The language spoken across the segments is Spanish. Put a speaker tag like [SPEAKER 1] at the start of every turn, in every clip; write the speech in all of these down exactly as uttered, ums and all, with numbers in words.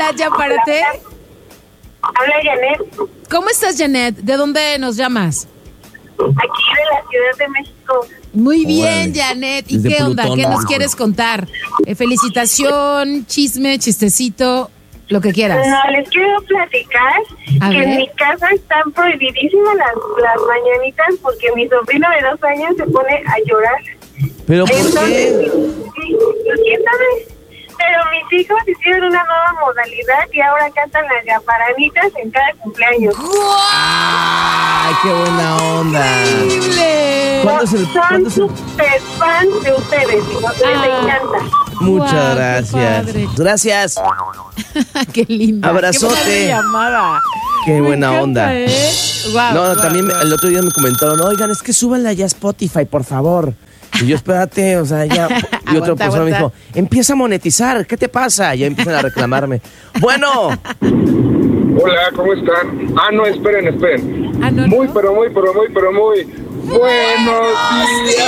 [SPEAKER 1] Hola, ya párate.
[SPEAKER 2] Habla Janet.
[SPEAKER 1] ¿Cómo estás, Janet? ¿De dónde nos llamas?
[SPEAKER 2] Aquí de la Ciudad de México.
[SPEAKER 1] Muy bien,
[SPEAKER 3] Órale.
[SPEAKER 1] Janet. ¿Y
[SPEAKER 3] Desde
[SPEAKER 1] qué onda?
[SPEAKER 3] Plutón,
[SPEAKER 1] ¿Qué nos
[SPEAKER 3] dijo.
[SPEAKER 1] quieres contar? Eh, felicitación, chisme, chistecito, lo que quieras.
[SPEAKER 2] No, les quiero platicar
[SPEAKER 1] A
[SPEAKER 2] que
[SPEAKER 1] ver.
[SPEAKER 2] en mi casa están prohibidísimas las, las mañanitas porque mi sobrino de dos años se pone a llorar.
[SPEAKER 3] ¿Pero por
[SPEAKER 2] Entonces,
[SPEAKER 3] qué?
[SPEAKER 2] sí, ¿quién sabe? Pero mis hijos hicieron una nueva modalidad y ahora cantan las yaparanitas en cada cumpleaños.
[SPEAKER 3] ¡Ay, qué buena onda!
[SPEAKER 1] ¡Increíble!
[SPEAKER 3] ¿Cuándo es el-
[SPEAKER 2] Son
[SPEAKER 3] cuándo es el-
[SPEAKER 2] súper fans de ustedes y nos les
[SPEAKER 1] Ah.
[SPEAKER 2] encanta.
[SPEAKER 3] Muchas
[SPEAKER 1] Guau, qué
[SPEAKER 3] gracias.
[SPEAKER 1] padre.
[SPEAKER 3] Gracias.
[SPEAKER 1] ¡Qué linda!
[SPEAKER 3] Abrazote.
[SPEAKER 1] ¡Qué padre llamada!
[SPEAKER 3] Qué
[SPEAKER 1] Me
[SPEAKER 3] buena
[SPEAKER 1] encanta,
[SPEAKER 3] onda.
[SPEAKER 1] ¿eh? Guau,
[SPEAKER 3] No,
[SPEAKER 1] guau,
[SPEAKER 3] también
[SPEAKER 1] guau.
[SPEAKER 3] el otro día me comentaron, oigan, es que súbanla ya a Spotify, por favor. Y yo, espérate, o sea, ya. Y otra
[SPEAKER 1] Aguanta,
[SPEAKER 3] persona me
[SPEAKER 1] aguanta.
[SPEAKER 3] dijo, empieza a monetizar, ¿qué te pasa? Ya empiezan a reclamarme. Bueno,
[SPEAKER 4] Hola, ¿cómo están? Ah, no, esperen, esperen.
[SPEAKER 1] Ah, no,
[SPEAKER 4] muy,
[SPEAKER 1] no.
[SPEAKER 4] pero muy, pero muy, pero muy. Buenos días.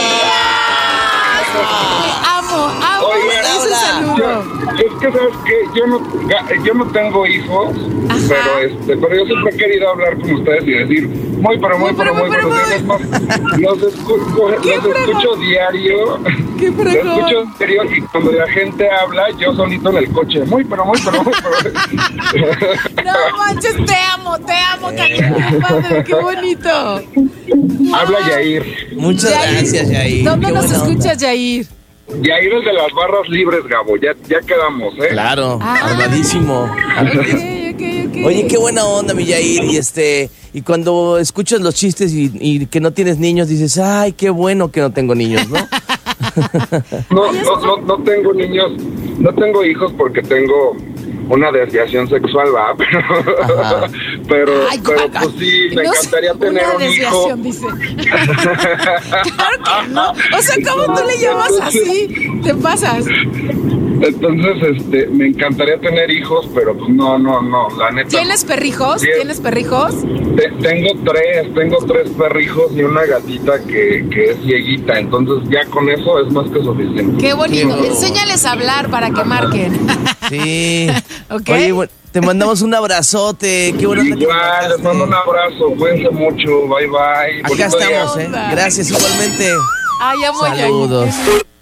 [SPEAKER 1] Amo, amo
[SPEAKER 4] Oigan,
[SPEAKER 1] ese
[SPEAKER 3] hola.
[SPEAKER 1] saludo.
[SPEAKER 4] Yo- es que sabes que yo no, ga- yo no tengo hijos,
[SPEAKER 1] Ajá.
[SPEAKER 4] pero este, pero yo siempre he querido hablar con ustedes y decir muy, pero muy,
[SPEAKER 1] Muy,
[SPEAKER 4] pero muy,
[SPEAKER 1] pero,
[SPEAKER 4] buenos
[SPEAKER 1] pero,
[SPEAKER 4] días. Los, los escu-
[SPEAKER 1] ¡Qué
[SPEAKER 4] los
[SPEAKER 1] fregón!
[SPEAKER 4] escucho diario.
[SPEAKER 1] ¡Qué
[SPEAKER 4] Los
[SPEAKER 1] fregón!
[SPEAKER 4] escucho diario y cuando la gente habla, yo solito en el coche. Muy, pero muy, pero muy, pero
[SPEAKER 1] No manches, te amo, te amo, cariño. Qué padre, qué bonito.
[SPEAKER 4] Habla Yair.
[SPEAKER 3] muchas
[SPEAKER 1] Yair,
[SPEAKER 3] gracias, Yair.
[SPEAKER 1] ¿Dónde
[SPEAKER 3] Qué
[SPEAKER 1] nos
[SPEAKER 3] buena
[SPEAKER 1] escuchas,
[SPEAKER 3] onda.
[SPEAKER 1] Yair?
[SPEAKER 4] Yair es de las barras libres, Gabo. Ya, ya quedamos, ¿eh?
[SPEAKER 3] Claro,
[SPEAKER 1] Ah.
[SPEAKER 3] armadísimo. armadísimo.
[SPEAKER 1] Ok, ok, ok.
[SPEAKER 3] Oye, qué buena onda, mi Yair. Y este, y cuando escuchas los chistes y, y que no tienes niños, dices, ay, qué bueno que no tengo niños, ¿no?
[SPEAKER 4] No, no, no, no tengo niños, no tengo hijos porque tengo una desviación sexual, va, pero,
[SPEAKER 3] Ajá.
[SPEAKER 4] pero,
[SPEAKER 1] Ay,
[SPEAKER 4] pero
[SPEAKER 1] guaca.
[SPEAKER 4] pues sí, me
[SPEAKER 1] No sé,
[SPEAKER 4] encantaría tener
[SPEAKER 1] una
[SPEAKER 4] un hijo.
[SPEAKER 1] desviación, dice. Claro que no. O sea, ¿cómo tú le llamas así? Te pasas.
[SPEAKER 4] Entonces, este, me encantaría tener hijos, pero pues no, no, no, la neta.
[SPEAKER 1] ¿Tienes perrijos?
[SPEAKER 4] Sí.
[SPEAKER 1] ¿Tienes perrijos?
[SPEAKER 4] Te- tengo tres, tengo tres perrijos y una gatita que, que es cieguita, entonces ya con eso es más que suficiente.
[SPEAKER 1] Qué bonito.
[SPEAKER 3] Sí.
[SPEAKER 1] Enséñales a hablar para que marquen.
[SPEAKER 3] Sí.
[SPEAKER 1] Ok.
[SPEAKER 3] Oye, bueno, te mandamos un abrazote. Qué bueno que
[SPEAKER 4] Igual, les mando un abrazo, cuídense mucho, bye bye.
[SPEAKER 3] Acá
[SPEAKER 4] Bonito día.
[SPEAKER 3] estamos, ¿eh?
[SPEAKER 1] onda.
[SPEAKER 3] Gracias, igualmente.
[SPEAKER 1] Ay, amo a Yair.
[SPEAKER 3] Saludos.